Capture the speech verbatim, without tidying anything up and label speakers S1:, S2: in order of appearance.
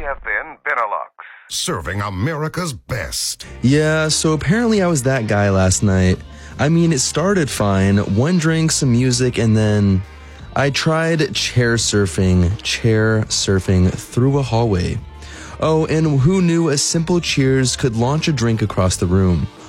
S1: have been Benelux, serving America's best.
S2: Yeah, so apparently I was that guy last night. I mean, it started fine. One drink, some music, and then I tried chair surfing, chair surfing through a hallway. Oh, and who knew a simple cheers could launch a drink across the room?